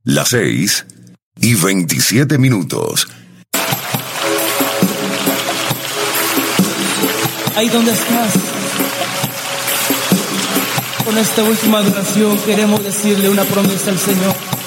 Las 6:27. Ahí donde estás, con esta última adoración queremos decirle una promesa al Señor.